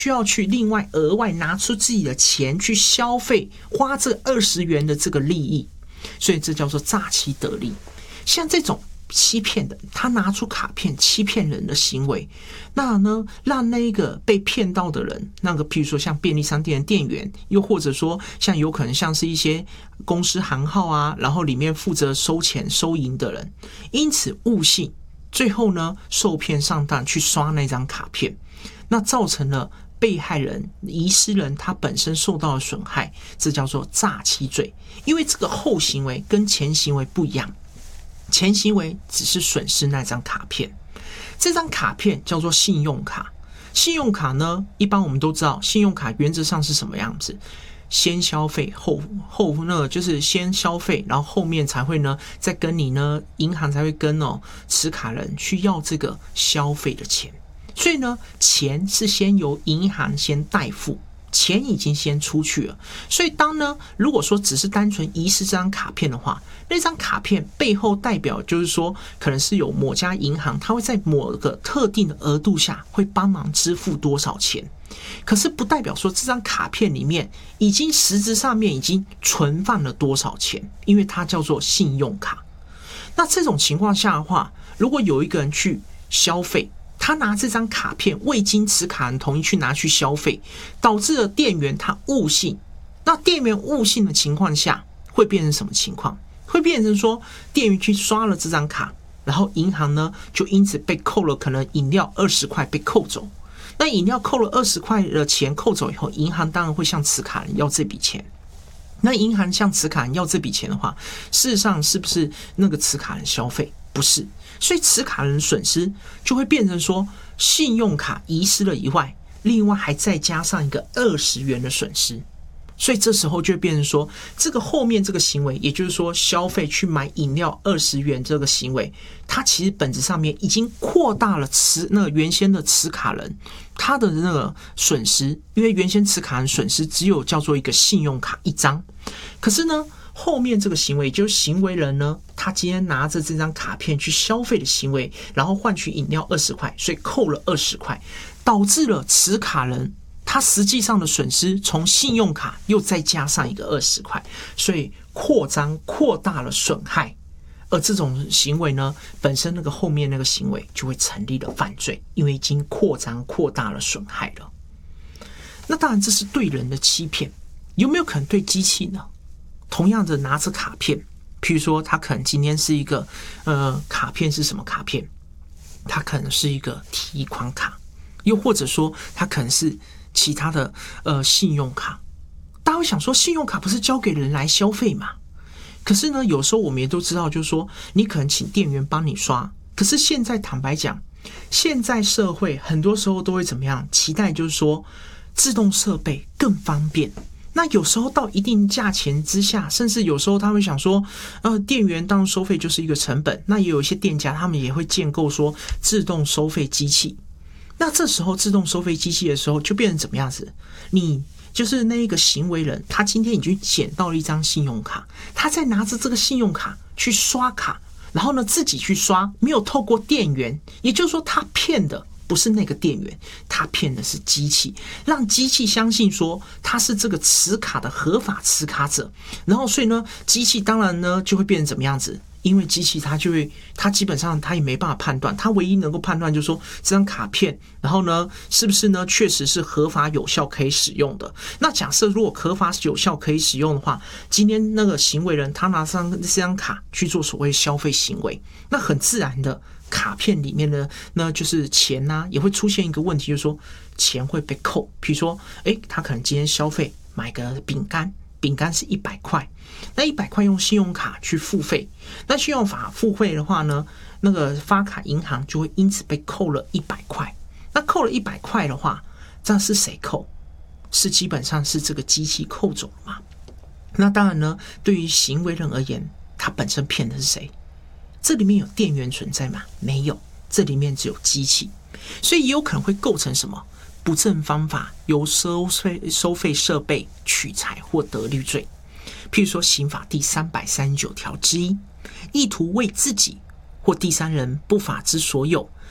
需要去另外额外拿出自己的钱去消费，花这20元的这个利益，所以这叫做诈欺得利。像这种欺骗的，他拿出卡片欺骗人的行为，那呢，让那一个被骗到的人，那个譬如说像便利商店的店员，又或者说像有可能像是一些公司行号啊，然后里面负责收钱收银的人，因此误信，最后呢受骗上当去刷那张卡片，那造成了被害人遗失人他本身受到了损害，这叫做诈欺罪。因为这个后行为跟前行为不一样，前行为只是损失那张卡片，这张卡片叫做信用卡。信用卡呢，一般我们都知道，信用卡原则上是什么样子？先消费后呢，就是先消费，然后后面才会呢，再跟你呢，银行才会跟持卡人去要这个消费的钱。所以呢，钱是先由银行先代付，钱已经先出去了。所以当呢，如果说只是单纯遗失这张卡片的话，那张卡片背后代表就是说，可能是有某家银行，它会在某个特定的额度下会帮忙支付多少钱。可是不代表说这张卡片里面已经实质上面已经存放了多少钱，因为它叫做信用卡。那这种情况下的话，如果有一个人去消费，他拿这张卡片未经持卡人同意去拿去消费，导致了店员他误信。那店员误信的情况下，会变成什么情况？会变成说，店员去刷了这张卡，然后银行呢就因此被扣了可能饮料20块被扣走。那饮料扣了20块的钱扣走以后，银行当然会向持卡人要这笔钱。那银行向持卡人要这笔钱的话，事实上是不是那个持卡人消费？不是。所以持卡人损失就会变成说，信用卡遗失了以外，另外还再加上一个20元的损失。所以这时候就会变成说，这个后面这个行为，也就是说消费去买饮料20元这个行为，它其实本质上面已经扩大了那个原先的持卡人他的那个损失，因为原先持卡人损失只有叫做一个信用卡一张，可是呢，后面这个行为就是行为人呢，他今天拿着这张卡片去消费的行为，然后换取饮料20块，所以扣了20块，导致了持卡人他实际上的损失从信用卡又再加上一个20块，所以扩大了损害。而这种行为呢，本身那个后面那个行为就会成立了犯罪，因为已经扩大了损害了。那当然这是对人的欺骗，有没有可能对机器呢？同样的拿着卡片，譬如说他可能今天是一个卡片是什么卡片？它可能是一个提款卡，又或者说它可能是其他的信用卡。大家会想说，信用卡不是交给人来消费嘛？可是呢，有时候我们也都知道，就是说你可能请店员帮你刷，可是现在坦白讲，现在社会很多时候都会怎么样？期待就是说自动设备更方便。那有时候到一定价钱之下，甚至有时候他会想说，店员当然收费就是一个成本。那也有一些店家他们也会建构说自动收费机器。那这时候自动收费机器的时候，就变成怎么样子？你就是那一个行为人，他今天已经捡到了一张信用卡，他再拿着这个信用卡去刷卡，然后呢自己去刷，没有透过店员，也就是说他骗的不是那个店员，他骗的是机器，让机器相信说他是这个持卡的合法持卡者，然后所以呢，机器当然呢就会变成怎么样子？因为机器它基本上它也没办法判断，它唯一能够判断就是说这张卡片，然后呢是不是呢确实是合法有效可以使用的。那假设如果合法有效可以使用的话，今天那个行为人他拿上这张卡去做所谓消费行为，那很自然的卡片里面的呢就是钱啊，也会出现一个问题，就是说钱会被扣。比如说他可能今天消费买个饼干是100块，那100块用信用卡去付费，那信用卡付费的话呢，那个发卡银行就会因此被扣了100块。那扣了100块的话，这是谁扣？是基本上是这个机器扣走了嘛？那当然呢，对于行为人而言，他本身骗的是谁？这里面有店员存在吗？没有，这里面只有机器，所以也有可能会构成什么？不正方法由收费设备取财或得利罪。譬如说刑法第339条之一，意图为自己或第三人不法之所有，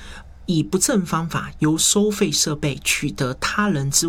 以不正方法由收费设备取得他人之